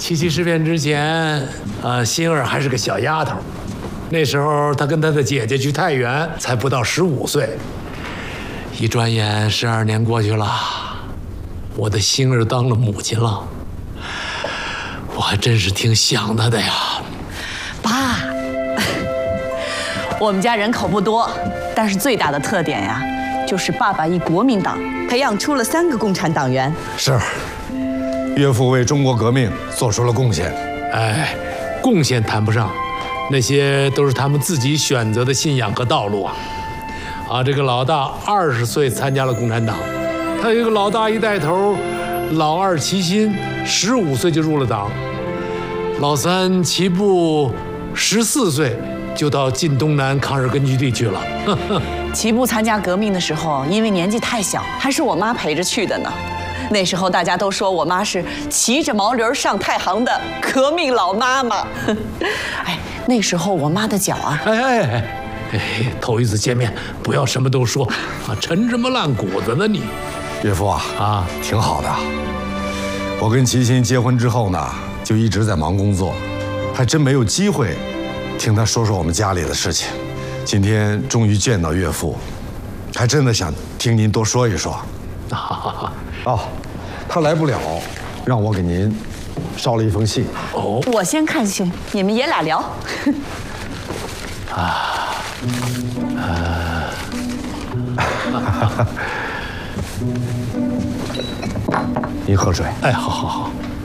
七七事变之前，心儿还是个小丫头，那时候她跟她的姐姐去太原，才不到15岁。一转眼12年过去了，我的心儿当了母亲了，我还真是挺想她的呀。 爸，我们家人口不多，但是最大的特点呀，就是爸爸一国民党培养出了3个共产党员。 是，岳父为中国革命做出了贡献。 哎，贡献谈不上，那些都是他们自己选择的信仰和道路啊。这个老大20岁参加了共产党，他有一个老大一带头，老二齐心15岁就入了党，老三齐步14岁就到晋东南抗日根据地去了。 齐步参加革命的时候，因为年纪太小，还是我妈陪着去的呢。那时候大家都说我妈是骑着毛驴上太行的革命老妈妈。哎，那时候我妈的脚啊， 头一次见面，不要什么都说沉什么烂谷子呢你？ 岳父挺好的。我跟齐心结婚之后呢，就一直在忙工作，还真没有机会听他说说我们家里的事情。今天终于见到岳父，还真的想听您多说一说。他来不了，让我给您捎了一封信。 我先看信，你们爷俩聊。 您喝水。 好。